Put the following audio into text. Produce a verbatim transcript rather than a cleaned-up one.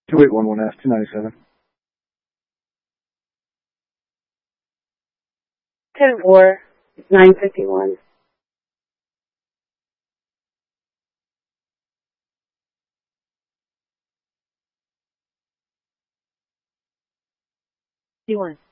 two eight one one F, two ninety-seven. ten four, nine fifty-one. fifty-one.